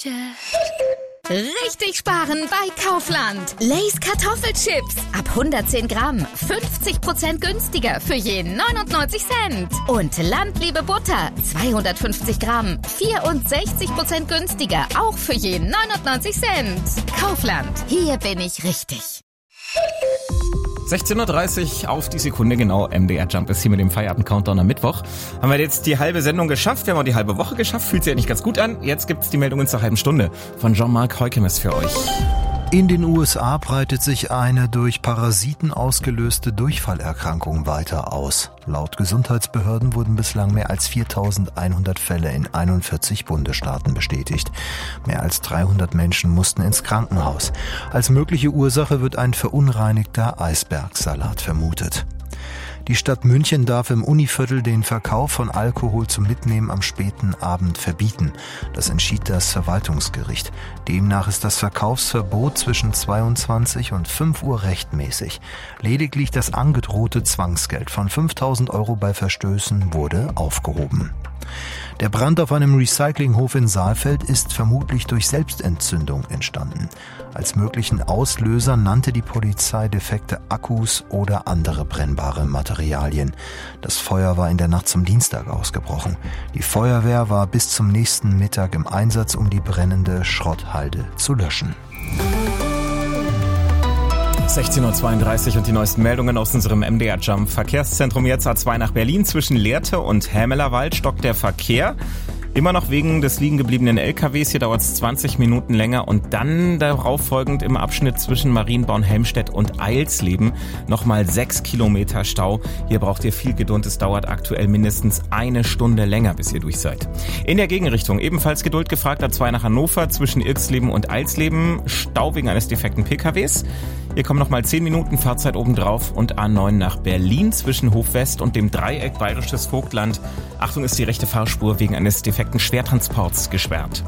Richtig sparen bei Kaufland. Lay's Kartoffelchips. Ab 110 Gramm. 50% günstiger für je 99 Cent. Und Landliebe Butter. 250 Gramm. 64% günstiger. Auch für je 99 Cent. Kaufland. Hier bin ich richtig. 16.30 Uhr auf die Sekunde genau. MDR Jump ist hier mit dem Feierabend-Countdown am Mittwoch. Haben wir jetzt die halbe Sendung geschafft. Wir haben auch die halbe Woche geschafft. Fühlt sich ja nicht ganz gut an. Jetzt gibt's die Meldungen zur halben Stunde von Jean-Marc Heukemes für euch. In den USA breitet sich eine durch Parasiten ausgelöste Durchfallerkrankung weiter aus. Laut Gesundheitsbehörden wurden bislang mehr als 4.100 Fälle in 41 Bundesstaaten bestätigt. Mehr als 300 Menschen mussten ins Krankenhaus. Als mögliche Ursache wird ein verunreinigter Eisbergsalat vermutet. Die Stadt München darf im Univiertel den Verkauf von Alkohol zum Mitnehmen am späten Abend verbieten. Das entschied das Verwaltungsgericht. Demnach ist das Verkaufsverbot zwischen 22 und 5 Uhr rechtmäßig. Lediglich das angedrohte Zwangsgeld von 5.000 € bei Verstößen wurde aufgehoben. Der Brand auf einem Recyclinghof in Saalfeld ist vermutlich durch Selbstentzündung entstanden. Als möglichen Auslöser nannte die Polizei defekte Akkus oder andere brennbare Materialien. Das Feuer war in der Nacht zum Dienstag ausgebrochen. Die Feuerwehr war bis zum nächsten Mittag im Einsatz, um die brennende Schrotthalde zu löschen. 16.32 Uhr und die neuesten Meldungen aus unserem MDR Jump Verkehrszentrum. Jetzt A2 nach Berlin zwischen Lehrte und Hämelerwald stockt der Verkehr. Immer noch wegen des liegen gebliebenen LKWs. Hier dauert es 20 Minuten länger und dann darauf folgend im Abschnitt zwischen Marienborn-Helmstedt und Eilsleben nochmal 6 Kilometer Stau. Hier braucht ihr viel Geduld. Es dauert aktuell mindestens eine Stunde länger, bis ihr durch seid. In der Gegenrichtung ebenfalls Geduld gefragt. A2 nach Hannover zwischen Ilksleben und Eilsleben. Stau wegen eines defekten PKWs. Hier kommen nochmal 10 Minuten Fahrzeit obendrauf und A9 nach Berlin zwischen Hofwest und dem Dreieck Bayerisches Vogtland. Achtung, ist die rechte Fahrspur wegen eines defekten Schwertransports gesperrt.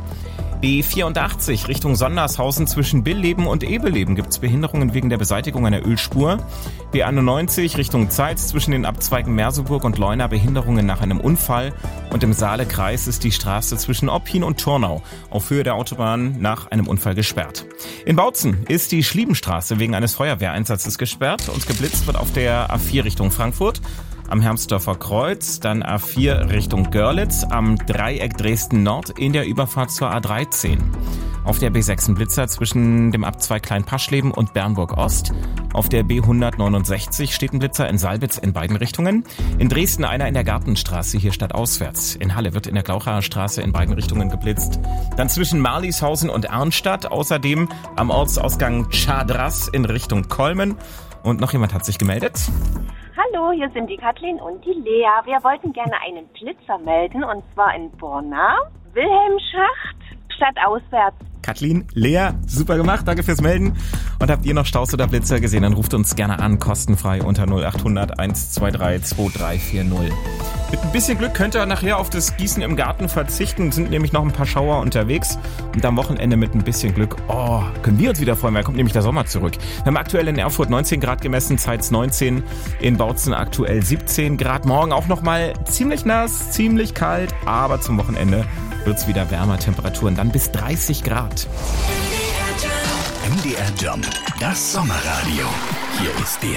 B84 Richtung Sondershausen zwischen Billleben und Ebeleben gibt's Behinderungen wegen der Beseitigung einer Ölspur. B91 Richtung Zeitz zwischen den Abzweigen Merseburg und Leuna Behinderungen nach einem Unfall. Und im Saalekreis ist die Straße zwischen Oppin und Turnau auf Höhe der Autobahn nach einem Unfall gesperrt. In Bautzen ist die Schliebenstraße wegen eines Feuerwehreinsatzes gesperrt und geblitzt wird auf der A4 Richtung Frankfurt. Am Hermsdorfer Kreuz, dann A4 Richtung Görlitz, am Dreieck Dresden-Nord in der Überfahrt zur A13. Auf der B6 ein Blitzer zwischen dem Abzweig Kleinpaschleben und Bernburg-Ost. Auf der B169 steht ein Blitzer in Salbitz in beiden Richtungen. In Dresden einer in der Gartenstraße, hier stadtauswärts. In Halle wird in der Glauchaer Straße in beiden Richtungen geblitzt. Dann zwischen Marlieshausen und Arnstadt. Außerdem am Ortsausgang Chadras in Richtung Kolmen. Und noch jemand hat sich gemeldet. Hallo, hier sind die Kathleen und die Lea. Wir wollten gerne einen Blitzer melden, und zwar in Borna, Wilhelmschacht, stadtauswärts. Kathleen, Lea, super gemacht, danke fürs Melden. Und habt ihr noch Staus oder Blitzer gesehen, dann ruft uns gerne an, kostenfrei unter 0800 123 2340. Mit ein bisschen Glück könnt ihr nachher auf das Gießen im Garten verzichten, sind nämlich noch ein paar Schauer unterwegs. Und am Wochenende mit ein bisschen Glück, können wir uns wieder freuen, weil kommt nämlich der Sommer zurück. Wir haben aktuell in Erfurt 19 Grad gemessen, Zeitz 19, in Bautzen aktuell 17 Grad. Morgen auch nochmal ziemlich nass, ziemlich kalt, aber zum Wochenende wird's wieder wärmer, Temperaturen dann bis 30 Grad. MDR Jump, das Sommerradio. Hier ist der